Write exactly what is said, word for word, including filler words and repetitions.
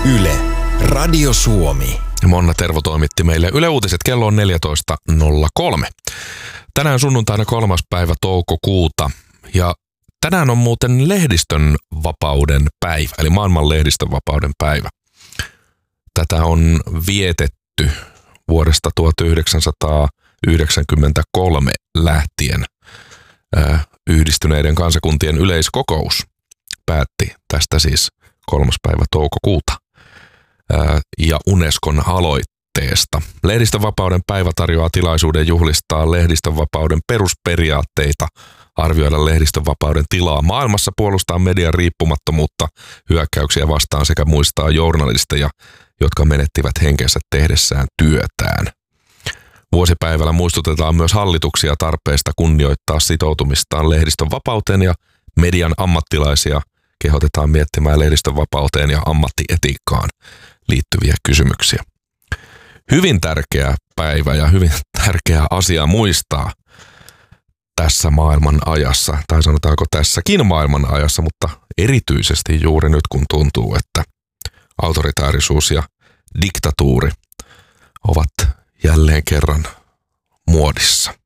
Yle, Radio Suomi. Monna Tervo toimitti meille Yle Uutiset, kello on neljätoista nolla kolme. Tänään sunnuntaina kolmas päivä toukokuuta ja tänään on muuten lehdistön vapauden päivä, eli maailman lehdistön vapauden päivä. Tätä on vietetty vuodesta tuhatyhdeksänsataayhdeksänkymmentäkolme lähtien. Yhdistyneiden kansakuntien yleiskokous päätti tästä siis kolmas päivä toukokuuta ja Unescon aloitteesta. Lehdistönvapauden päivä tarjoaa tilaisuuden juhlistaa lehdistönvapauden perusperiaatteita, arvioida lehdistönvapauden tilaa maailmassa, puolustaa median riippumattomuutta hyökkäyksiä vastaan sekä muistaa journalisteja, jotka menettivät henkensä tehdessään työtään. Vuosipäivällä muistutetaan myös hallituksia tarpeesta kunnioittaa sitoutumistaan lehdistön vapauteen ja median ammattilaisia kehotetaan miettimään lehdistön vapauteen ja ammattietiikkaan liittyviä kysymyksiä. Hyvin tärkeä päivä ja hyvin tärkeä asia muistaa tässä maailman ajassa, tai sanotaanko tässäkin maailman ajassa, mutta erityisesti juuri nyt kun tuntuu, että autoritaarisuus ja diktatuuri ovat jälleen kerran muodissa.